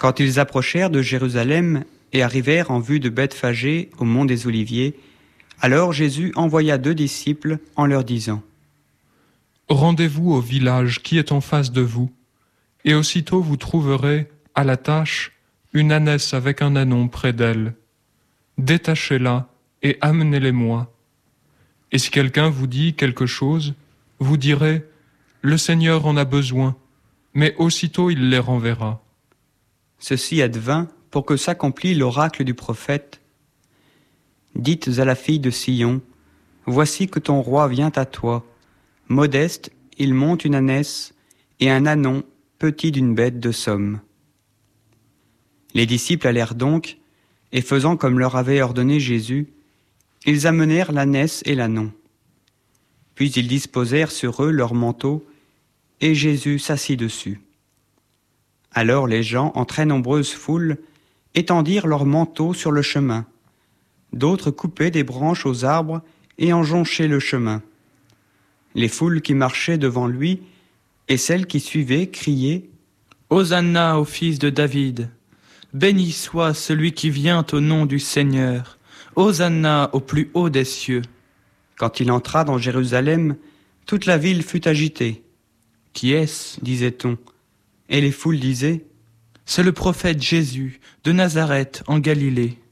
Quand ils approchèrent de Jérusalem et arrivèrent en vue de Bethphagée au mont des Oliviers, alors Jésus envoya 2 disciples en leur disant : « Rendez-vous au village qui est en face de vous, et aussitôt vous trouverez, à la tâche, une ânesse avec un ânon près d'elle. Détachez-la et amenez-les-moi. Et si quelqu'un vous dit quelque chose, vous direz : le Seigneur en a besoin, mais aussitôt il les renverra. » Ceci advint pour que s'accomplît l'oracle du prophète. Dites à la fille de Sion : voici que ton roi vient à toi. Modeste, il monte une ânesse et un ânon petit d'une bête de somme. Les disciples allèrent donc, et faisant comme leur avait ordonné Jésus, ils amenèrent l'ânesse et l'ânon. Puis ils disposèrent sur eux leurs manteaux, et Jésus s'assit dessus. Alors les gens, en très nombreuse foule, étendirent leurs manteaux sur le chemin. D'autres coupaient des branches aux arbres et en jonchaient le chemin. Les foules qui marchaient devant lui et celles qui suivaient criaient : Hosanna au fils de David. Béni soit celui qui vient au nom du Seigneur. Hosanna au plus haut des cieux. Quand il entra dans Jérusalem, toute la ville fut agitée. Qui est-ce ? Disait-on. Et les foules disaient : C'est le prophète Jésus de Nazareth en Galilée.